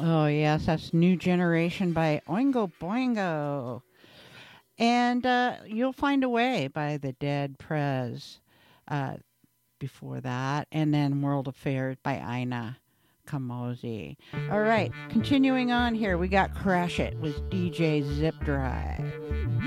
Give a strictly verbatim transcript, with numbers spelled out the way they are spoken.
Oh, yes, that's New Generation by Oingo Boingo. And uh, You'll Find a Way by the Dead Prez uh, before that. And then World Affairs by Ina Kamosi. All right, continuing on here, we got Crash It with D J Zip Drive.